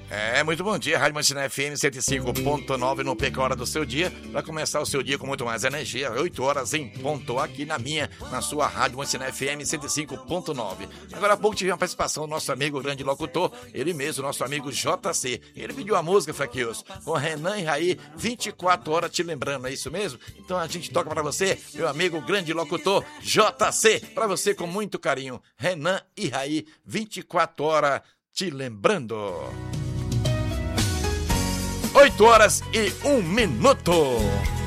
Muito bom dia, Rádio Mantina FM 105.9 no Peca Hora do seu dia, para começar o seu dia com muito mais energia, 8 horas em ponto, aqui na sua Rádio Mantina FM 105.9. Agora há pouco tive uma participação do nosso amigo grande locutor, ele mesmo, nosso amigo JC. Ele pediu a música, Fraqueus, com Renan e Raí, 24 horas te lembrando, é isso mesmo? Então a gente toca para você, meu amigo grande locutor JC, para você com muito carinho, Renan e Raí, 24 horas te lembrando. 8 horas e 1 minuto.